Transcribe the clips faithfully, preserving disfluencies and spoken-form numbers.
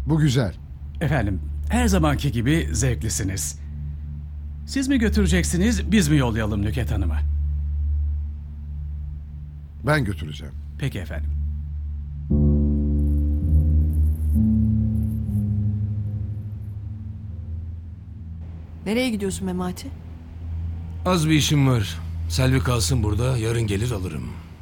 Bu güzel. Efendim, her zamanki gibi zevklisiniz. Siz mi götüreceksiniz, biz mi yollayalım Nüket Hanım'a? Ben götüreceğim. Peki efendim. Nereye gidiyorsun Memati? Az bir işim var. Selvi kalsın burada, yarın gelir alırım.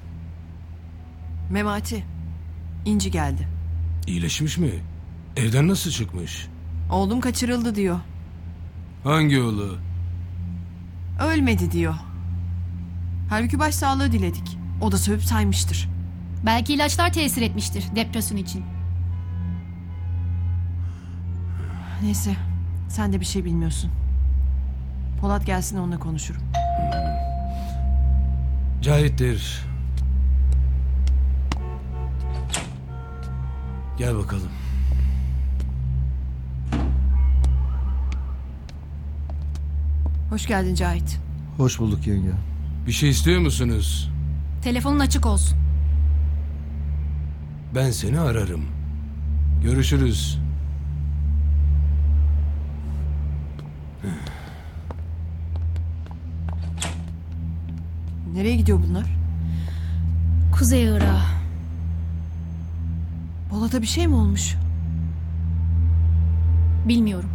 Memati. İnci geldi. İyileşmiş mi? Evden nasıl çıkmış? Oğlum kaçırıldı diyor. Hangi oğlu? Ölmedi diyor. Halbuki başsağlığı diledik. O da sövüp saymıştır. Belki ilaçlar tesir etmiştir depresyon için. Neyse. Sen de bir şey bilmiyorsun. Polat gelsin onunla konuşurum. Cahit'tir. Gel bakalım. Hoş geldin Cahit. Hoş bulduk yenge. Bir şey istiyor musunuz? Telefonun açık olsun. Ben seni ararım. Görüşürüz. Nereye gidiyor bunlar? Kuzey Irak'a. Polat'a bir şey mi olmuş? Bilmiyorum.